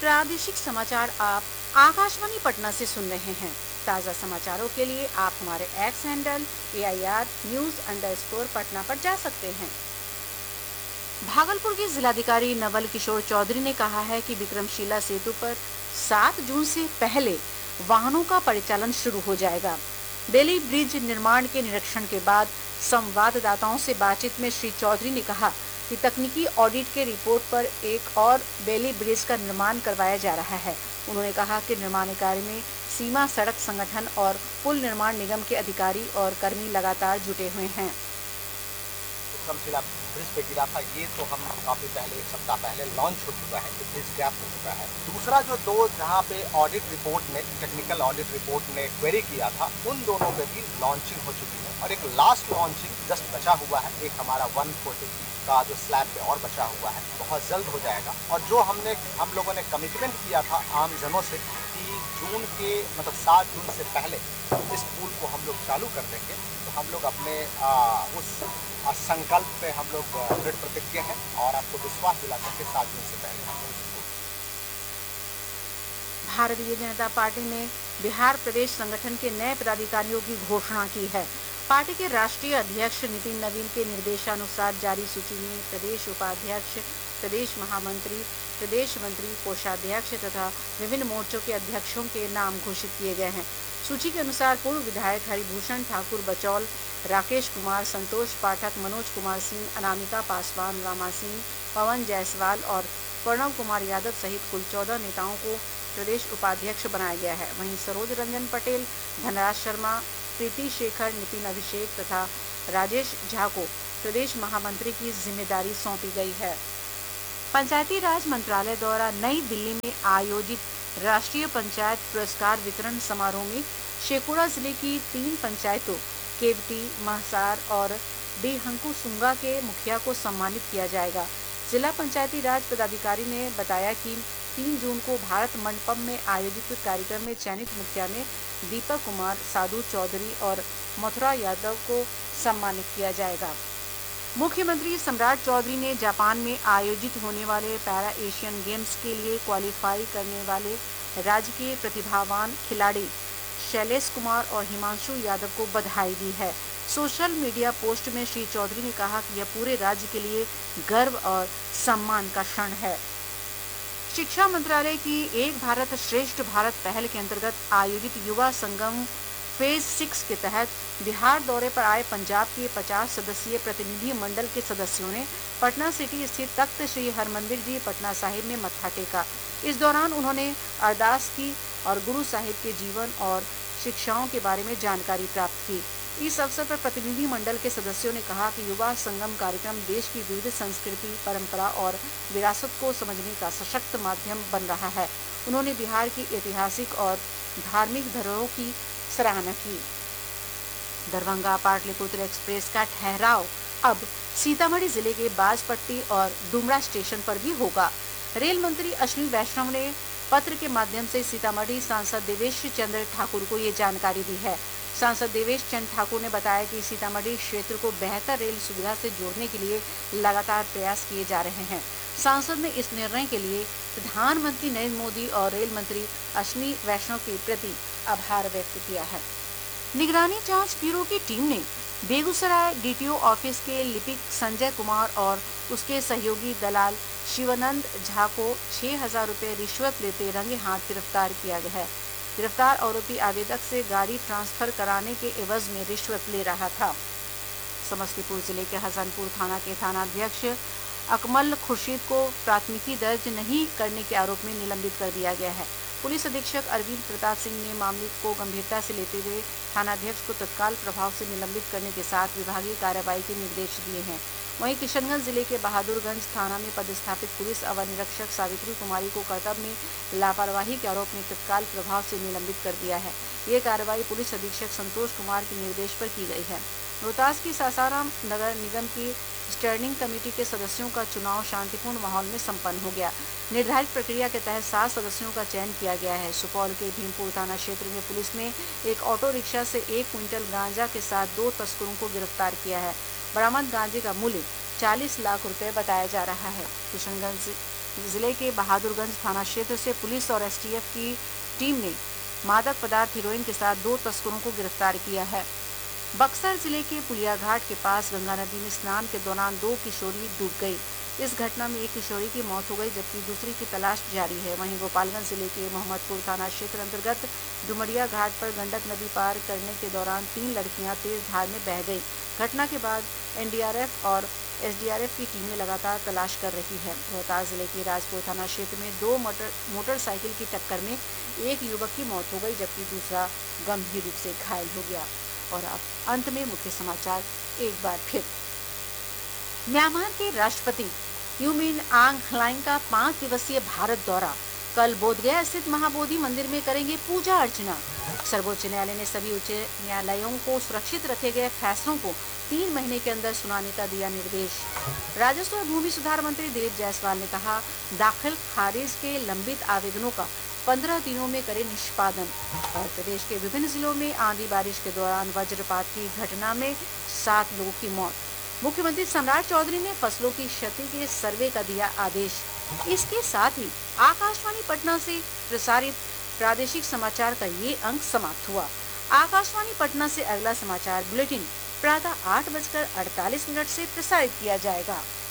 प्रादेशिक समाचार आप आकाशवाणी पटना से सुन रहे हैं। ताज़ा समाचारों के लिए आप हमारे एक्स हैंडल AIR News_पटना पर जा सकते हैं। भागलपुर के जिलाधिकारी नवल किशोर चौधरी ने कहा है कि विक्रमशिला सेतु पर 7 जून से पहले वाहनों का परिचालन शुरू हो जाएगा। बेली ब्रिज निर्माण के निरीक्षण के बाद संवाददाताओं से बातचीत में श्री चौधरी ने कहा कि तकनीकी ऑडिट के रिपोर्ट पर एक और बेली ब्रिज का निर्माण करवाया जा रहा है। उन्होंने कहा कि निर्माण कार्य में सीमा सड़क संगठन और पुल निर्माण निगम के अधिकारी और कर्मी लगातार जुटे हुए हैं। विक्रमशिला ब्रिज पे गिरा था, ये तो हम काफ़ी पहले, 1 सप्ताह पहले लॉन्च हो चुका है, तो ब्रिज गैप हो चुका है। दूसरा जो 2 जहाँ पे ऑडिट रिपोर्ट ने, टेक्निकल ऑडिट रिपोर्ट ने क्वेरी किया था, उन दोनों पे भी लॉन्चिंग हो चुकी है और एक लास्ट लॉन्चिंग जस्ट बचा हुआ है। एक हमारा 140 का जो स्लैब पे और बचा हुआ है, बहुत जल्द हो जाएगा। और जो हम लोगों ने कमिटमेंट किया था आम जनों से कि जून के 7 जून से पहले इस पुल को हम लोग चालू कर देंगे, तो हम लोग अपने उस संकल्प पे हम लोग दृढ़ प्रतिज्ञ हैं और आपको विश्वास दिलाते हैं कि 7 जून से पहले हम लोग भारतीय जनता पार्टी ने बिहार प्रदेश संगठन के नए पदाधिकारियों की घोषणा की है। पार्टी के राष्ट्रीय अध्यक्ष नितिन नवीन के निर्देशानुसार जारी सूची में प्रदेश उपाध्यक्ष, प्रदेश महामंत्री, प्रदेश मंत्री, कोषाध्यक्ष तथा विभिन्न मोर्चों के अध्यक्षों के नाम घोषित किए गए हैं। सूची के अनुसार पूर्व विधायक हरिभूषण ठाकुर बचौल, राकेश कुमार, संतोष पाठक, मनोज कुमार सिंह, अनामिका पासवान, रामा सिंह, पवन जायसवाल और प्रणव कुमार यादव सहित कुल 14 नेताओं को प्रदेश उपाध्यक्ष बनाया गया है। वहीं सरोज रंजन पटेल, धनराज शर्मा, प्रीति शेखर, नितिन अभिषेक तथा राजेश झा को प्रदेश महामंत्री की जिम्मेदारी सौंपी गई है। पंचायती राज मंत्रालय द्वारा नई दिल्ली में आयोजित राष्ट्रीय पंचायत पुरस्कार वितरण समारोह में शेखपुरा जिले की 3 पंचायतों केवटी, महसार और डिहंकुसुंगा के मुखिया को सम्मानित किया जाएगा। जिला पंचायती राज पदाधिकारी ने बताया कि 3 जून को भारत मंडपम में आयोजित कार्यक्रम में चयनित मुखिया में दीपक कुमार, साधु चौधरी और मथुरा यादव को सम्मानित किया जाएगा। मुख्यमंत्री सम्राट चौधरी ने जापान में आयोजित होने वाले पैरा एशियन गेम्स के लिए क्वालिफाई करने वाले राज्य के प्रतिभावान खिलाड़ी शैलेश कुमार और हिमांशु यादव को बधाई दी है। सोशल मीडिया पोस्ट में श्री चौधरी ने कहा कि यह पूरे राज्य के लिए गर्व और सम्मान का क्षण है। शिक्षा मंत्रालय की एक भारत श्रेष्ठ भारत पहल के अंतर्गत आयोजित युवा संगम फेज 6 के तहत बिहार दौरे पर आए पंजाब के 50 सदस्यीय प्रतिनिधि मंडल के सदस्यों ने पटना सिटी स्थित तख्त श्री हरमंदिर जी पटना साहिब में मत्था टेका। इस दौरान उन्होंने अरदास की और गुरु साहिब के जीवन और शिक्षाओं के बारे में जानकारी प्राप्त की। इस अवसर पर प्रतिनिधि मंडल के सदस्यों ने कहा कि युवा संगम कार्यक्रम देश की विविध संस्कृति, परंपरा और विरासत को समझने का सशक्त माध्यम बन रहा है। उन्होंने बिहार की ऐतिहासिक और धार्मिक धरोहरों की सराहना की। दरभंगा पाटलिपुत्र एक्सप्रेस का ठहराव अब सीतामढ़ी जिले के बाजपट्टी और डुमरा स्टेशन पर भी होगा। रेल मंत्री अश्विनी वैष्णव ने पत्र के माध्यम से सीतामढ़ी सांसद देवेश चंद्र ठाकुर को ये जानकारी दी है। सांसद देवेश चंद्र ठाकुर ने बताया कि सीतामढ़ी क्षेत्र को बेहतर रेल सुविधा से जोड़ने के लिए लगातार प्रयास किए जा रहे हैं। सांसद ने इस निर्णय के लिए प्रधानमंत्री नरेंद्र मोदी और रेल मंत्री अश्विनी वैष्णव के प्रति आभार व्यक्त किया है। निगरानी जांच ब्यूरो की टीम ने बेगूसराय डीटीओ ऑफिस के लिपिक संजय कुमार और उसके सहयोगी दलाल शिवानंद झा को 6,000 रुपये रिश्वत लेते रंगे हाथ गिरफ्तार किया गया है। गिरफ्तार आरोपी आवेदक से गाड़ी ट्रांसफर कराने के एवज में रिश्वत ले रहा था। समस्तीपुर जिले के हसनपुर थाना के थानाध्यक्ष अकमल खुर्शीद को प्राथमिकी दर्ज नहीं करने के आरोप में निलंबित कर दिया गया है। पुलिस अधीक्षक अरविंद प्रताप सिंह ने मामले को गंभीरता से लेते हुए थानाध्यक्ष को तत्काल प्रभाव से निलंबित करने के साथ विभागीय कार्रवाई के निर्देश दिए हैं। वहीं किशनगंज जिले के बहादुरगंज थाना में पदस्थापित पुलिस अवर निरीक्षक सावित्री कुमारी को कर्तव्य में लापरवाही के आरोप में तत्काल प्रभाव से निलंबित कर दिया है। ये कार्रवाई पुलिस अधीक्षक संतोष कुमार के निर्देश पर की गई है। रोहतास की सासाराम नगर निगम की स्टैंडिंग कमेटी के सदस्यों का चुनाव शांतिपूर्ण माहौल में संपन्न हो गया। निर्धारित प्रक्रिया के तहत 7 सदस्यों का चयन किया गया है। सुपौल के भीमपुर थाना क्षेत्र में पुलिस ने एक ऑटो रिक्शा से 1 क्विंटल गांजा के साथ 2 तस्करों को गिरफ्तार किया है। बरामद गांजे का मूल्य 40 लाख रुपए बताया जा रहा है। किशनगंज जिले के बहादुरगंज थाना क्षेत्र से पुलिस और एसटीएफ की टीम ने मादक पदार्थ हेरोइन के साथ 2 तस्करों को गिरफ्तार किया है। बक्सर जिले के पुलिया घाट के पास गंगा नदी में स्नान के दौरान 2 किशोरी डूब गई। इस घटना में एक किशोरी की मौत हो गई जबकि दूसरी की तलाश जारी है। वहीं गोपालगंज जिले के मोहम्मदपुर थाना क्षेत्र अंतर्गत डुमरिया घाट पर गंडक नदी पार करने के दौरान 3 लड़कियां तेज धार में बह गई। घटना के बाद एनडीआरएफ और एसडीआरएफ की टीमें लगातार तलाश कर रही है। रोहतास जिले के राजपुर थाना क्षेत्र में 2 मोटरसाइकिल की टक्कर में एक युवक की मौत हो गई जबकि दूसरा गंभीर रूप से घायल हो गया। और अब अंत में मुख्य समाचार एक बार फिर। म्यांमार के राष्ट्रपति यू मिन आंग ह्लाइंग का 5 दिवसीय भारत दौरा। कल बोधगया स्थित महाबोधि मंदिर में करेंगे पूजा अर्चना। सर्वोच्च न्यायालय ने सभी उच्च न्यायालयों को सुरक्षित रखे गए फैसलों को 3 महीने के अंदर सुनाने का दिया निर्देश। राजस्व और भूमि सुधार मंत्री दिलीप जायसवाल ने कहा, दाखिल खारिज के लंबित आवेदनों का 15 दिनों में करे निष्पादन। और प्रदेश के विभिन्न जिलों में आंधी बारिश के दौरान वज्रपात की घटना में 7 लोगों की मौत। मुख्यमंत्री सम्राट चौधरी ने फसलों की क्षति के सर्वे का दिया आदेश। इसके साथ ही आकाशवाणी पटना से प्रसारित प्रादेशिक समाचार का ये अंक समाप्त हुआ। आकाशवाणी पटना से अगला समाचार बुलेटिन प्रातः 8:48 से प्रसारित किया जाएगा।